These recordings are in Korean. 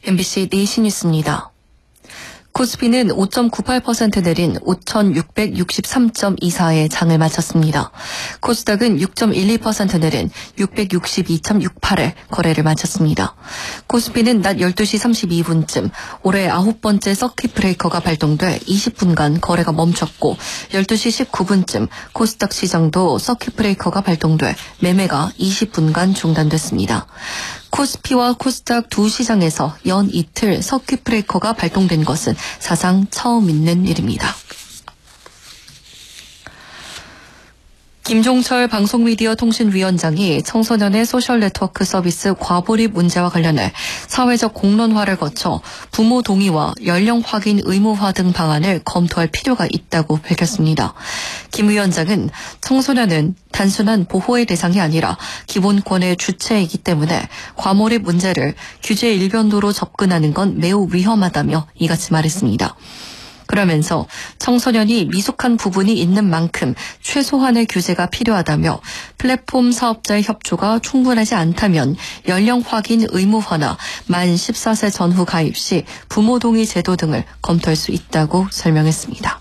MBC 네이시 뉴스입니다. 코스피는 5.98% 내린 5,663.24의 장을 마쳤습니다. 코스닥은 6.12% 내린 662.68에 거래를 마쳤습니다. 코스피는 낮 12시 32분쯤 올해 9번째 서킷 브레이커가 발동돼 20분간 거래가 멈췄고 12시 19분쯤 코스닥 시장도 서킷 브레이커가 발동돼 매매가 20분간 중단됐습니다. 코스피와 코스닥 두 시장에서 연 이틀 서킷 브레이커가 발동된 것은 사상 처음 있는 일입니다. 김종철 방송미디어통신위원장이 청소년의 소셜네트워크 서비스 과몰입 문제와 관련해 사회적 공론화를 거쳐 부모 동의와 연령 확인 의무화 등 방안을 검토할 필요가 있다고 밝혔습니다. 김 위원장은 청소년은 단순한 보호의 대상이 아니라 기본권의 주체이기 때문에 과몰입 문제를 규제 일변도로 접근하는 건 매우 위험하다며 이같이 말했습니다. 그러면서 청소년이 미숙한 부분이 있는 만큼 최소한의 규제가 필요하다며 플랫폼 사업자의 협조가 충분하지 않다면 연령 확인 의무화나 만 14세 전후 가입 시 부모 동의 제도 등을 검토할 수 있다고 설명했습니다.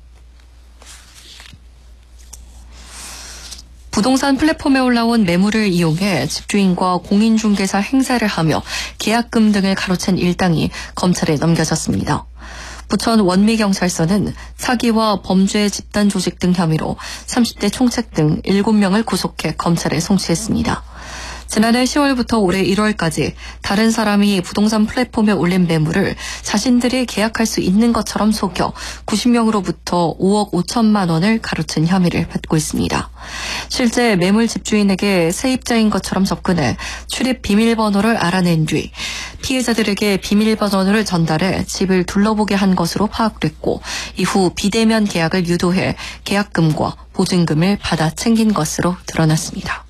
부동산 플랫폼에 올라온 매물을 이용해 집주인과 공인중개사 행세를 하며 계약금 등을 가로챈 일당이 검찰에 넘겨졌습니다. 부천 원미경찰서는 사기와 범죄 집단 조직 등 혐의로 30대 총책 등 7명을 구속해 검찰에 송치했습니다. 지난해 10월부터 올해 1월까지 다른 사람이 부동산 플랫폼에 올린 매물을 자신들이 계약할 수 있는 것처럼 속여 90명으로부터 5억 5천만 원을 가로챈 혐의를 받고 있습니다. 실제 매물 집주인에게 세입자인 것처럼 접근해 출입 비밀번호를 알아낸 뒤 피해자들에게 비밀번호를 전달해 집을 둘러보게 한 것으로 파악됐고 이후 비대면 계약을 유도해 계약금과 보증금을 받아 챙긴 것으로 드러났습니다.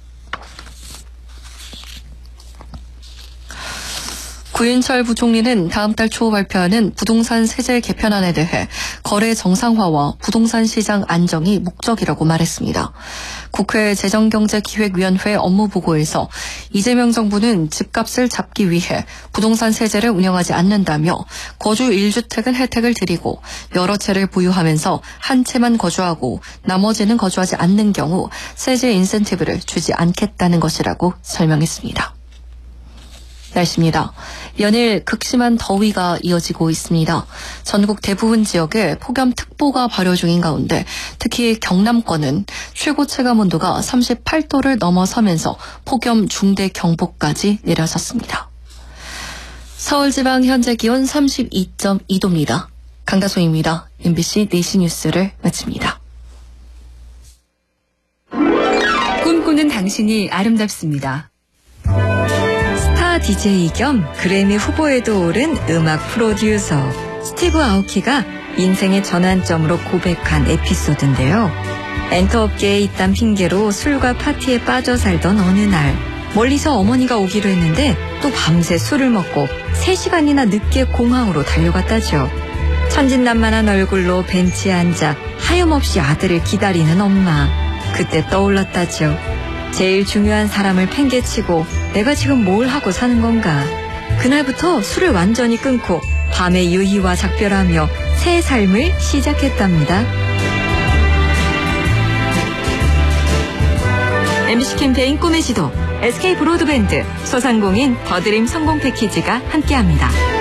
구인철 부총리는 다음 달 초 발표하는 부동산 세제 개편안에 대해 거래 정상화와 부동산 시장 안정이 목적이라고 말했습니다. 국회 재정경제기획위원회 업무보고에서 이재명 정부는 집값을 잡기 위해 부동산 세제를 운영하지 않는다며 거주 1주택은 혜택을 드리고 여러 채를 보유하면서 한 채만 거주하고 나머지는 거주하지 않는 경우 세제 인센티브를 주지 않겠다는 것이라고 설명했습니다. 날씨입니다. 연일 극심한 더위가 이어지고 있습니다. 전국 대부분 지역에 폭염특보가 발효 중인 가운데 특히 경남권은 최고 체감 온도가 38도를 넘어서면서 폭염 중대 경보까지 내려졌습니다. 서울지방 현재 기온 32.2도입니다. 강다솜입니다. MBC 네이시 뉴스를 마칩니다. 꿈꾸는 당신이 아름답습니다. DJ 겸 그래미 후보에도 오른 음악 프로듀서 스티브 아오키가 인생의 전환점으로 고백한 에피소드인데요. 엔터업계에 있단 핑계로 술과 파티에 빠져 살던 어느 날 멀리서 어머니가 오기로 했는데 또 밤새 술을 먹고 3시간이나 늦게 공항으로 달려갔다죠. 천진난만한 얼굴로 벤치에 앉아 하염없이 아들을 기다리는 엄마. 그때 떠올랐다죠. 제일 중요한 사람을 팽개치고 내가 지금 뭘 하고 사는 건가. 그날부터 술을 완전히 끊고 밤에 유희와 작별하며 새 삶을 시작했답니다. MBC 캠페인 꿈의 지도, SK 브로드밴드, 소상공인 더드림 성공 패키지가 함께합니다.